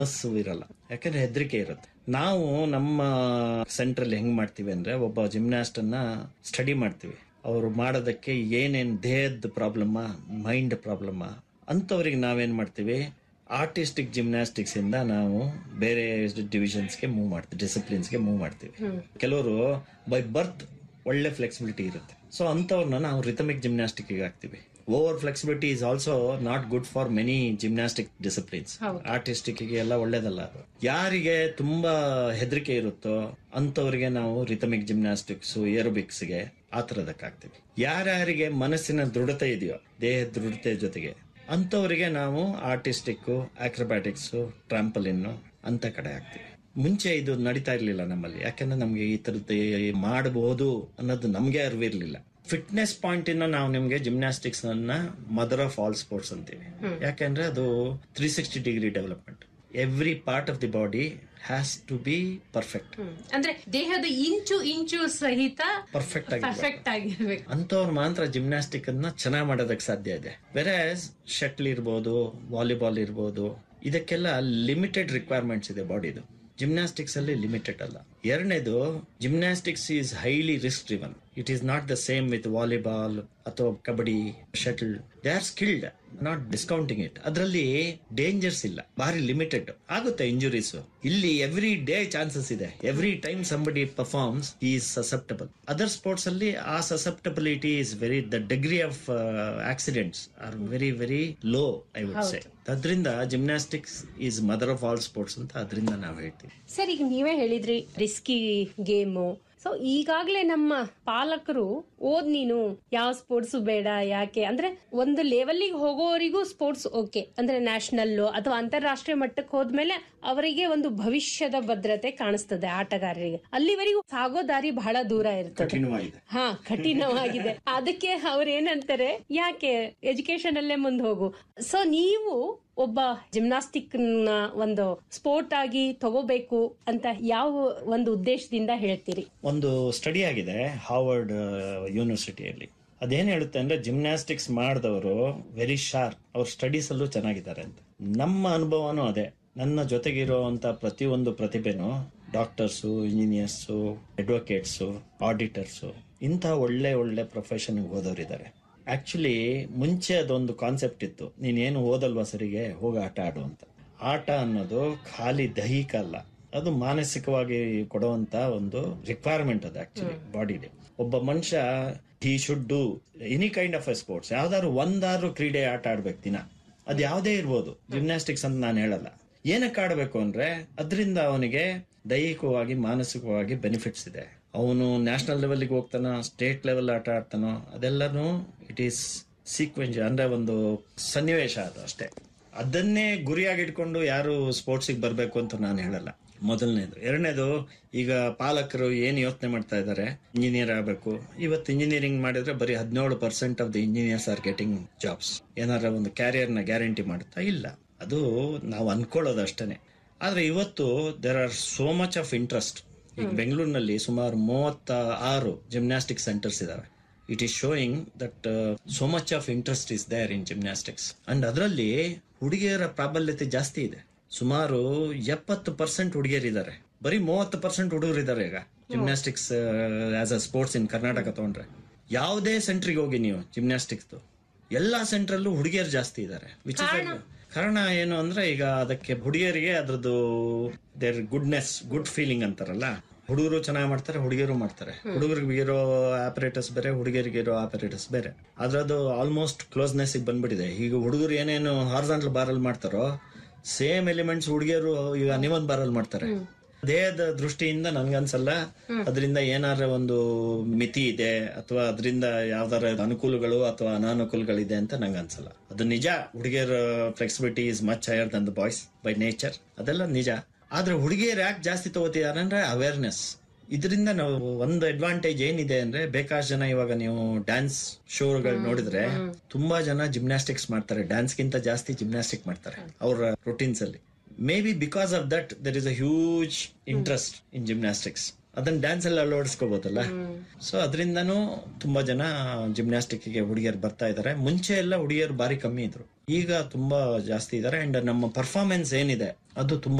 ಇರಲ್ಲ, ಯಾಕಂದ್ರೆ ಹೆದರಿಕೆ ಇರುತ್ತೆ. ನಾವು ನಮ್ಮ ಸೆಂಟ್ರಲ್ಲಿ ಹೆಂಗ್ ಮಾಡ್ತೀವಿ ಅಂದ್ರೆ, ಒಬ್ಬ ಜಿಮ್ನಾಸ್ಟ್ ಅನ್ನ ಸ್ಟಡಿ ಮಾಡ್ತೀವಿ. ಅವರು ಮಾಡೋದಕ್ಕೆ ಏನೇನ್ ದೇಹದ ಪ್ರಾಬ್ಲಮ್, ಮೈಂಡ್ ಪ್ರಾಬ್ಲಮ್ ಅಂತವ್ರಿಗೆ ನಾವೇನ್ ಮಾಡ್ತೀವಿ, ಆರ್ಟಿಸ್ಟಿಕ್ ಜಿಮ್ನಾಸ್ಟಿಕ್ಸ್ ಇಂದ ನಾವು ಬೇರೆ ಡಿವಿಷನ್ಸ್ಗೆ ಮೂವ್ ಮಾಡ್ತೀವಿ, ಡಿಸಿಪ್ಲಿನ್ಸ್ಗೆ ಮೂವ್ ಮಾಡ್ತೀವಿ. ಕೆಲವರು ಬೈ ಬರ್ತ್ ಒಳ್ಳೆ ಫ್ಲೆಕ್ಸಿಬಿಲಿಟಿ ಇರುತ್ತೆ, ಸೊ ಅಂತವ್ರನ್ನ ನಾವು ರಿಥಮಿಕ್ ಜಿಮ್ನಾಸ್ಟಿಕ್ ಹಾಕ್ತಿವಿ. Over flexibility is also not good for many gymnastic disciplines. Artistic ಎಲ್ಲ ಒಳ್ಳೇದಲ್ಲ ಅದು. ಯಾರಿಗೆ ತುಂಬಾ ಹೆದರಿಕೆ ಇರುತ್ತೋ ಅಂತವ್ರಿಗೆ ನಾವು ರಿಥಮಿಕ್ ಜಿಮ್ನಾಸ್ಟಿಕ್ಸ್, ಏರೋಬಿಕ್ಸ್ ಗೆ ಆ ತರದಕ್ಕೆ ಹಾಕ್ತಿವಿ. ಯಾರ್ಯಾರಿಗೆ ಮನಸ್ಸಿನ ದೃಢತೆ ಇದೆಯೋ, ದೇಹದ ದೃಢತೆ ಜೊತೆಗೆ, ಅಂತವರಿಗೆ ನಾವು ಆರ್ಟಿಸ್ಟಿಕ್, ಆಕ್ರೋಬ್ಯಾಟಿಕ್ಸ್, ಟ್ರಾಂಪಲಿನ್ ಅಂತ ಕಡೆ ಹಾಕ್ತಿವಿ. ಮುಂಚೆ ಇದು ನಡೀತಾ ಇರ್ಲಿಲ್ಲ ನಮ್ಮಲ್ಲಿ, ಯಾಕಂದ್ರೆ ನಮ್ಗೆ ಈ ತರದ್ದು ಮಾಡಬಹುದು ಅನ್ನೋದು ನಮ್ಗೆ ಅರಿವಿರ್ಲಿಲ್ಲ. ಫಿಟ್ನೆಸ್ ಪಾಯಿಂಟ್ ಇಂದ ನಾವು ನಿಮ್ಗೆ ಜಿಮ್ನಾಸ್ಟಿಕ್ಸ್ ಅನ್ನ ಮದರ್ ಆಫ್ ಆಲ್ ಸ್ಪೋರ್ಟ್ಸ್ ಅಂತೀವಿ. ಯಾಕಂದ್ರೆ ಅದು 360 degree development. Every part of the body has to B perfect. ಅಂದ್ರೆ ದೇಹದ ಇಂಚು ಸಹಿತ ಪರ್ಫೆಕ್ಟ್ ಆಗಿರ್ಬೇಕು. ಅಂತವ್ರು ಮಾತ್ರ ಜಿಮ್ನಾಸ್ಟಿಕ್ ಅನ್ನ ಚೆನ್ನಾಗಿ ಮಾಡೋದಕ್ಕೆ ಸಾಧ್ಯ ಇದೆ. ಬೇರೆ ಶಟ್ಲ್ ಇರ್ಬೋದು, ವಾಲಿಬಾಲ್ ಇರ್ಬೋದು, ಇದಕ್ಕೆಲ್ಲ ಲಿಮಿಟೆಡ್ ರಿಕ್ವೈರ್ಮೆಂಟ್ಸ್ ಇದೆ ಬಾಡಿದು. ಜಿಮ್ನಾಸ್ಟಿಕ್ಸ್ ಅಲ್ಲಿ ಲಿಮಿಟೆಡ್ ಅಲ್ಲ. ಎರಡನೇದು, gymnastics is highly risk driven. It is not the same with volleyball ಅಥವಾ kabaddi, shuttle. They are skilled, not discounting it. ಅದರಲ್ಲಿ ಡೇಂಜರ್ಸ್ ಇಲ್ಲ, ಬಾರಿ ಲಿಮಿಟೆಡ್ ಆಗುತ್ತೆ ಇಂಜುರೀಸ್. ಇಲ್ಲಿ ಎವ್ರಿ ಡೇ ಚಾನ್ಸಸ್ ಇದೆ. Every time somebody performs is susceptible. Other sports ಅಲ್ಲಿ ಆ susceptibility is very, the degree of accidents are very very low, I would say. ಅದರಿಂದ gymnastics is mother of all sports ಅಂತ ಅದರಿಂದ ನಾವು ಹೇಳ್ತೀವಿ. Sir, ಈಗ ನೀವೇ ಹೇಳಿದ್ರಿ ರಿಸ್ಕಿ ಗೇಮು. ಸೊ ಈಗಾಗ್ಲೇ ನಮ್ಮ ಪಾಲಕರು ನೀನು ಯಾವ ಸ್ಪೋರ್ಟ್ಸ್ ಬೇಡ, ಯಾಕೆ ಅಂದ್ರೆ ಒಂದು ಲೆವೆಲ್ಗೆ ಹೋಗೋವರಿಗೂ ಸ್ಪೋರ್ಟ್ಸ್ ಓಕೆ, ಅಂದ್ರೆ ನ್ಯಾಷನಲ್ ಅಥವಾ ಅಂತಾರಾಷ್ಟ್ರೀಯ ಮಟ್ಟಕ್ಕೆ ಹೋದ್ಮೇಲೆ ಅವರಿಗೆ ಒಂದು ಭವಿಷ್ಯದ ಭದ್ರತೆ ಕಾಣಿಸ್ತದೆ ಆಟಗಾರರಿಗೆ. ಅಲ್ಲಿವರೆಗೂ ಸಾಗೋ ದಾರಿ ಬಹಳ ದೂರ ಇರ್ತದೆ, ಕಠಿಣವಾಗಿದೆ. ಅದಕ್ಕೆ ಅವ್ರೇನಂತಾರೆ, ಯಾಕೆ ಎಜುಕೇಶನ್ ಅಲ್ಲೇ ಮುಂದೆ ಹೋಗು. ಸೊ ನೀವು ಒಬ್ಬ ಜಿಮ್ನಾಸ್ಟಿಕ್ ನ ಒಂದು ಸ್ಪೋರ್ಟ್ ಆಗಿ ತಗೋಬೇಕು ಅಂತ ಯಾವ ಒಂದು ಉದ್ದೇಶದಿಂದ ಹೇಳ್ತೀರಿ? ಒಂದು ಸ್ಟಡಿ ಆಗಿದೆ ಹಾರ್ವರ್ಡ್ ಯೂನಿವರ್ಸಿಟಿಯಲ್ಲಿ. ಅದೇನ್ ಹೇಳುತ್ತೆ ಅಂದ್ರೆ, ಜಿಮ್ನಾಸ್ಟಿಕ್ಸ್ ಮಾಡಿದವರು ವೆರಿ ಶಾರ್ಪ್, ಅವ್ರ ಸ್ಟಡೀಸ್ ಅಲ್ಲೂ ಚೆನ್ನಾಗಿದ್ದಾರೆ ಅಂತ. ನಮ್ಮ ಅನುಭವನೂ ಅದೇ. ನನ್ನ ಜೊತೆಗಿರುವಂತ ಪ್ರತಿಯೊಂದು ಪ್ರತಿಭೆನೂ ಡಾಕ್ಟರ್ಸು, ಇಂಜಿನಿಯರ್ಸು, ಅಡ್ವೊಕೇಟ್ಸು, ಆಡಿಟರ್ಸು, ಇಂಥ ಒಳ್ಳೆ ಒಳ್ಳೆ ಪ್ರೊಫೆಷನ್ ಓದೋರಿದ್ದಾರೆ. ಆಕ್ಚುಲಿ ಮುಂಚೆ ಅದೊಂದು ಕಾನ್ಸೆಪ್ಟ್ ಇತ್ತು, ನೀನೇನು ಓದಲ್ವಾ ಸರಿಗೆ, ಹೋಗಿ ಆಟ ಆಡು ಅಂತ. ಆಟ ಅನ್ನೋದು ಖಾಲಿ ದೈಹಿಕ ಅಲ್ಲ, ಅದು ಮಾನಸಿಕವಾಗಿ ಕೊಡುವಂತ ಒಂದು ರಿಕ್ವೈರ್ಮೆಂಟ್ ಅದು ಆಕ್ಚುಲಿ ಬಾಡಿಗೆ. ಒಬ್ಬ ಮನುಷ್ಯ he should do any kind of A sports. ಯಾವ್ದಾದ್ರು ಒಂದಾದ್ರು ಕ್ರೀಡೆ ಆಟ ಆಡ್ಬೇಕು ದಿನ. ಅದು ಯಾವ್ದೇ ಇರ್ಬೋದು, ಜಿಮ್ನಾಸ್ಟಿಕ್ಸ್ ಅಂತ ನಾನು ಹೇಳಲ್ಲ. ಏನಕ್ಕೆ ಆಡ್ಬೇಕು ಅಂದ್ರೆ, ಅದರಿಂದ ಅವನಿಗೆ ದೈಹಿಕವಾಗಿ ಮಾನಸಿಕವಾಗಿ ಬೆನಿಫಿಟ್ಸ್ ಇದೆ. ಅವನು ನ್ಯಾಷನಲ್ ಲೆವೆಲ್ಗೆ ಹೋಗ್ತಾನ, ಸ್ಟೇಟ್ ಲೆವೆಲ್ ಆಟ ಆಡ್ತಾನೋ, ಅದೆಲ್ಲನೂ ಇಟ್ ಈಸ್ ಸೀಕ್ವೆನ್ಸ್, ಅಂದ್ರೆ ಒಂದು ಸನ್ನಿವೇಶ ಅದು ಅಷ್ಟೇ. ಅದನ್ನೇ ಗುರಿಯಾಗಿ ಇಟ್ಕೊಂಡು ಯಾರು ಸ್ಪೋರ್ಟ್ಸಿಗೆ ಬರ್ಬೇಕು ಅಂತ ನಾನು ಹೇಳಲ್ಲ, ಮೊದಲನೇದು. ಎರಡನೇದು, ಈಗ ಪಾಲಕರು ಏನ್ ಯೋಚನೆ ಮಾಡ್ತಾ ಇದ್ದಾರೆ, ಇಂಜಿನಿಯರ್ ಆಗಬೇಕು. ಇವತ್ತು ಇಂಜಿನಿಯರಿಂಗ್ ಮಾಡಿದ್ರೆ ಬರೀ 17% of the engineers are getting jobs. ಏನಾರ ಒಂದು ಕ್ಯಾರಿಯರ್ ನ ಗ್ಯಾರಂಟಿ ಮಾಡುತ್ತಾ ಇಲ್ಲ, ಅದು ನಾವು ಅನ್ಕೊಳ್ಳೋದು ಅಷ್ಟೇನೆ. ಆದ್ರೆ ಇವತ್ತು there are so much of interest. ಈಗ ಬೆಂಗಳೂರಿನಲ್ಲಿ ಸುಮಾರು 36 ಜಿಮ್ನಾಸ್ಟಿಕ್ ಸೆಂಟರ್ಸ್ ಇದಾವೆ. It is showing that so much of interest is there in gymnastics. And ಅದರಲ್ಲಿ ಹುಡುಗಿಯರ ಪ್ರಾಬಲ್ಯತೆ ಜಾಸ್ತಿ ಇದೆ. ಸುಮಾರು 70% ಹುಡುಗಿಯರಿದ್ದಾರೆ, ಬರೀ 30% ಹುಡುಗರಿದ್ದಾರೆ ಈಗ ಜಿಮ್ನಾಸ್ಟಿಕ್ಸ್ ಆಸ್ ಅ ಸ್ಪೋರ್ಟ್ಸ್ ಇನ್ ಕರ್ನಾಟಕ ತಗೊಂಡ್ರೆ. ಯಾವುದೇ ಸೆಂಟ್ರಿಗೆ ಹೋಗಿ ನೀವು ಜಿಮ್ನಾಸ್ಟಿಕ್ಸ್, ಎಲ್ಲಾ ಸೆಂಟ್ರಲ್ಲೂ ಹುಡುಗಿಯರು ಜಾಸ್ತಿ ಇದ್ದಾರೆ. ಕಾರಣ ಏನು ಅಂದ್ರೆ, ಈಗ ಅದಕ್ಕೆ ಹುಡುಗಿಯರಿಗೆ ಅದ್ರದ್ದು ದೇರ್ ಗುಡ್ನೆಸ್, ಗುಡ್ ಫೀಲಿಂಗ್ ಅಂತಾರಲ್ಲ. ಹುಡುಗರು ಚೆನ್ನಾಗಿ ಮಾಡ್ತಾರೆ, ಹುಡುಗಿಯರು ಮಾಡ್ತಾರೆ. ಹುಡುಗರಿಗೆ ಇರೋ ಆಪರೇಟಸ್ ಬೇರೆ, ಹುಡುಗಿಯರಿಗೆ ಇರೋ ಆಪರೇಟಸ್ ಬೇರೆ. ಅದ್ರದ್ದು ಆಲ್ಮೋಸ್ಟ್ ಕ್ಲೋಸ್ನೆಸ್ ಬಂದ್ಬಿಟ್ಟಿದೆ. ಈಗ ಹುಡುಗರು ಏನೇನು ಹಾರ್ಸಾಂಟಲ್ ಬಾರಲ್ಲಿ ಮಾಡ್ತಾರೋ, ಸೇಮ್ ಎಲಿಮೆಂಟ್ಸ್ ಹುಡುಗಿಯರು ಈಗ ನಿವನ್ ಬಾರಲ್ಲಿ ಮಾಡ್ತಾರೆ. ದೇಹದ ದೃಷ್ಟಿಯಿಂದ ನನ್ಗನ್ಸಲ್ಲ ಅದರಿಂದ ಏನಾರ ಒಂದು ಮಿತಿ ಇದೆ ಅಥವಾ ಅದರಿಂದ ಯಾವ್ದಾರ ಅನುಕೂಲಗಳು ಅಥವಾ ಅನಾನುಕೂಲಗಳಿದೆ ಅಂತ ನಂಗೆ ಅನ್ಸಲ್ಲ. ಅದು ನಿಜ, ಹುಡುಗಿಯರ flexibility is much higher Dhan the boys by nature, ಅದೆಲ್ಲ ನಿಜ. ಆದ್ರೆ ಹುಡುಗಿಯರು ಯಾಕೆ ಜಾಸ್ತಿ ತಗೋತಿದಾರೆ ಅಂದ್ರೆ ಅವೇರ್ನೆಸ್. ಇದರಿಂದ ನಾವು ಒಂದು ಅಡ್ವಾಂಟೇಜ್ ಏನಿದೆ ಅಂದ್ರೆ, ಬೇಕಾದಷ್ಟು ಜನ ಇವಾಗ ನೀವು ಡ್ಯಾನ್ಸ್ ಶೋಗಳು ನೋಡಿದ್ರೆ ತುಂಬಾ ಜನ ಜಿಮ್ನಾಸ್ಟಿಕ್ಸ್ ಮಾಡ್ತಾರೆ, ಡ್ಯಾನ್ಸ್ ಗಿಂತ ಜಾಸ್ತಿ ಜಿಮ್ನಾಸ್ಟಿಕ್ ಮಾಡ್ತಾರೆ ಅವರ ರುಟೀನ್ಸ್ ಅಲ್ಲಿ. May be because of that there is a huge interest in gymnastics. ಅದನ್ನ ಡ್ಯಾನ್ಸ್ ಎಲ್ಲ ಅಳವಡಿಸ್ಕೋಬಹುದಲ್ಲ. ಸೊ ಅದರಿಂದನೂ ತುಂಬಾ ಜನ ಜಿಮ್ನಾಸ್ಟಿಕ್ ಗೆ ಹುಡುಗಿಯರು ಬರ್ತಾ ಇದಾರೆ. ಮುಂಚೆ ಎಲ್ಲ ಹುಡುಗಿಯರು ಬಾರಿ ಕಮ್ಮಿ ಇದ್ರು, ಈಗ ತುಂಬಾ ಜಾಸ್ತಿ ಇದ್ದಾರೆ. ಅಂಡ್ ನಮ್ಮ ಪರ್ಫಾರ್ಮೆನ್ಸ್ ಏನಿದೆ ಅದು ತುಂಬಾ